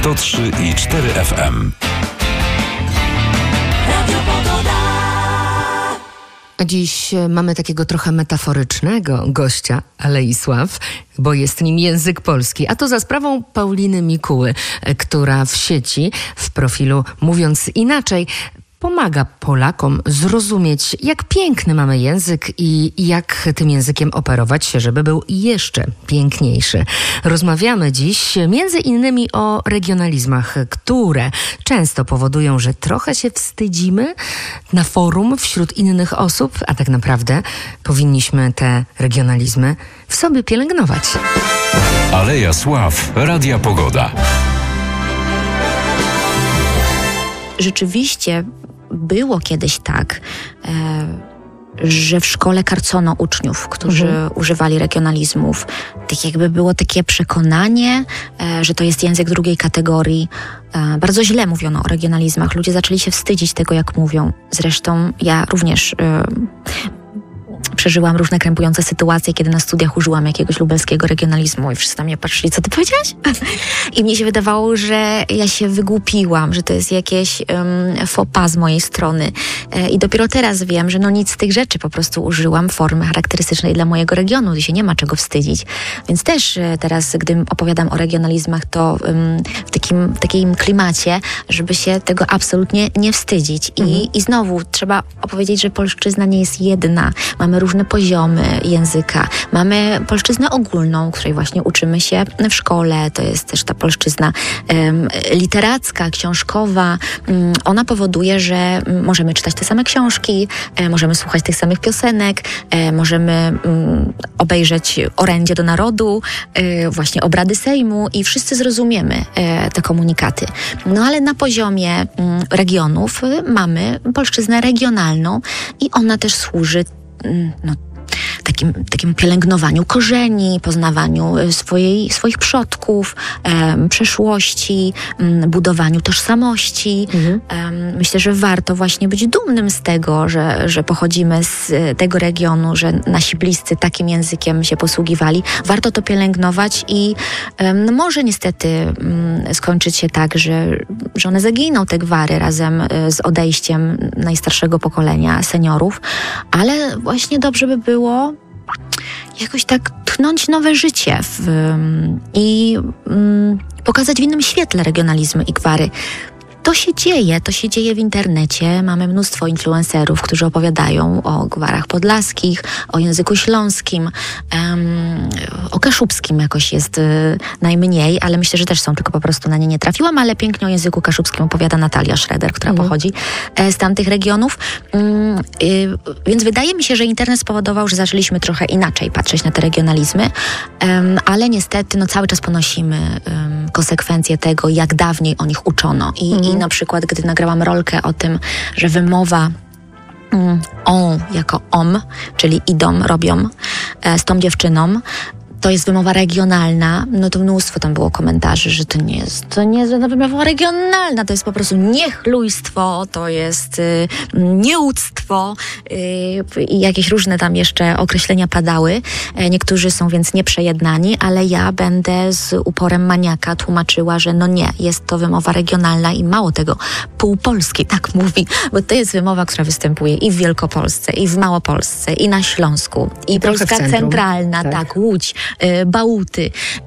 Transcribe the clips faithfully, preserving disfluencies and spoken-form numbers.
sto trzy i cztery F M. A dziś mamy takiego trochę metaforycznego gościa, Aleisław, bo jest nim język polski. A to za sprawą Pauliny Mikuły, która w sieci, w profilu Mówiąc Inaczej, pomaga Polakom zrozumieć, jak piękny mamy język i jak tym językiem operować się, żeby był jeszcze piękniejszy. Rozmawiamy dziś między innymi o regionalizmach, które często powodują, że trochę się wstydzimy na forum wśród innych osób, a tak naprawdę powinniśmy te regionalizmy w sobie pielęgnować. Aleja Sław, Radia Pogoda. Rzeczywiście było kiedyś tak, e, że w szkole karcono uczniów, którzy mhm. używali regionalizmów. Tak jakby było takie przekonanie, e, że to jest język drugiej kategorii. E, bardzo źle mówiono o regionalizmach. Ludzie zaczęli się wstydzić tego, jak mówią. Zresztą ja również e, przeżyłam różne krępujące sytuacje, kiedy na studiach użyłam jakiegoś lubelskiego regionalizmu i wszyscy na mnie patrzyli, co ty powiedziałaś? I mnie się wydawało, że ja się wygłupiłam, że to jest jakieś um, faux pas z mojej strony. E, I dopiero teraz wiem, że no nic z tych rzeczy, po prostu użyłam formy charakterystycznej dla mojego regionu i się nie ma czego wstydzić. Więc też e, teraz, gdy opowiadam o regionalizmach, to um, w, takim, w takim klimacie, żeby się tego absolutnie nie wstydzić. I, mhm. i znowu trzeba opowiedzieć, że polszczyzna nie jest jedna. Mamy różne poziomy języka. Mamy polszczyznę ogólną, której właśnie uczymy się w szkole. To jest też ta polszczyzna um, literacka, książkowa. Um, ona powoduje, że możemy czytać te same książki, um, możemy słuchać tych samych piosenek, um, możemy um, obejrzeć orędzie do narodu, um, właśnie obrady Sejmu i wszyscy zrozumiemy um, te komunikaty. No ale na poziomie um, regionów um, mamy polszczyznę regionalną i ona też służy no, takim, takim pielęgnowaniu korzeni, poznawaniu swojej, swoich przodków, em, przeszłości, m, budowaniu tożsamości. Mhm. Em, myślę, że warto właśnie być dumnym z tego, że, że pochodzimy z tego regionu, że nasi bliscy takim językiem się posługiwali. Warto to pielęgnować i em, no może niestety m, skończyć się tak, że, że one zaginą, te gwary, razem z odejściem najstarszego pokolenia seniorów, ale właśnie dobrze by było jakoś tak tchnąć nowe życie w, i um, pokazać w innym świetle regionalizmy i gwary. To się dzieje, to się dzieje w internecie. Mamy mnóstwo influencerów, którzy opowiadają o gwarach podlaskich, o języku śląskim, um, o kaszubskim jakoś jest y, najmniej, ale myślę, że też są, tylko po prostu na nie nie trafiłam, ale pięknie o języku kaszubskim opowiada Natalia Schroeder, która mhm. pochodzi e, z tamtych regionów. Um, y, więc wydaje mi się, że internet spowodował, że zaczęliśmy trochę inaczej patrzeć na te regionalizmy, um, ale niestety no, cały czas ponosimy um, konsekwencje tego, jak dawniej o nich uczono. I, mhm. I na przykład, gdy nagrałam rolkę o tym, że wymowa mm, on jako om, czyli idą, robią e, z tą dziewczyną, to jest wymowa regionalna, no to mnóstwo tam było komentarzy, że to nie jest, to nie jest wymowa regionalna, to jest po prostu niechlujstwo, to jest y, nieuctwo y, i jakieś różne tam jeszcze określenia padały. E, niektórzy są więc nieprzejednani, ale ja będę z uporem maniaka tłumaczyła, że no nie, jest to wymowa regionalna i mało tego, półpolski tak mówi, bo to jest wymowa, która występuje i w Wielkopolsce, i w Małopolsce, i na Śląsku, i, I Polska Centralna, tak, tak Łódź, Bałuty,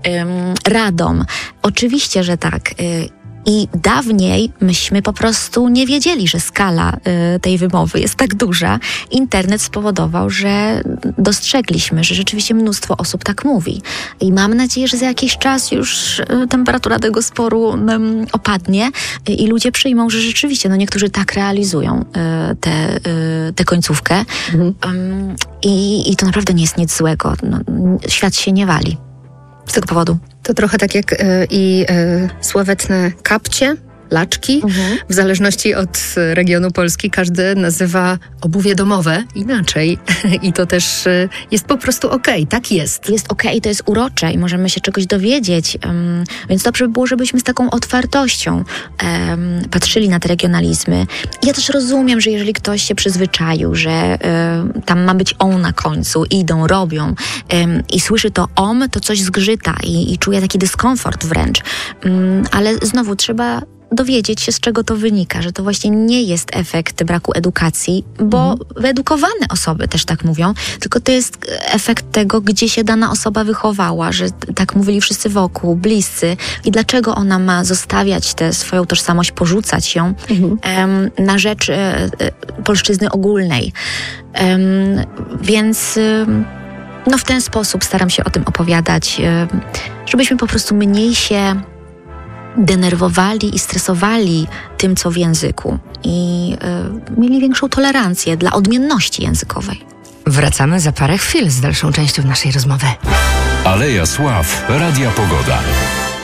Radom. Oczywiście, że tak. I dawniej myśmy po prostu nie wiedzieli, że skala y, tej wymowy jest tak duża. Internet spowodował, że dostrzegliśmy, że rzeczywiście mnóstwo osób tak mówi. I mam nadzieję, że za jakiś czas już y, temperatura tego sporu y, opadnie y, i ludzie przyjmą, że rzeczywiście no niektórzy tak realizują y, tę y, te końcówkę. Mhm. Um, i, I to naprawdę nie jest nic złego. No, świat się nie wali z tego powodu. To trochę tak jak y, i y, sławetne kapcie, laczki. Mhm. W zależności od regionu Polski każdy nazywa obuwie domowe inaczej. I to też jest po prostu okej, okay. Tak jest. Jest okej, okay, to jest urocze i możemy się czegoś dowiedzieć. Um, więc dobrze by było, żebyśmy z taką otwartością um, patrzyli na te regionalizmy. I ja też rozumiem, że jeżeli ktoś się przyzwyczaił, że um, tam ma być on na końcu, idą, robią um, i słyszy to om, to coś zgrzyta i, i czuje taki dyskomfort wręcz. Um, ale znowu trzeba dowiedzieć się, z czego to wynika, że to właśnie nie jest efekt braku edukacji, bo mhm. wyedukowane osoby też tak mówią, tylko to jest efekt tego, gdzie się dana osoba wychowała, że tak mówili wszyscy wokół, bliscy i dlaczego ona ma zostawiać tę swoją tożsamość, porzucać ją mhm. em, na rzecz e, polszczyzny ogólnej. Em, więc no w ten sposób staram się o tym opowiadać, e, żebyśmy po prostu mniej się denerwowali i stresowali tym, co w języku i y, mieli większą tolerancję dla odmienności językowej. Wracamy za parę chwil z dalszą częścią naszej rozmowy. Aleja Sław, Radia Pogoda.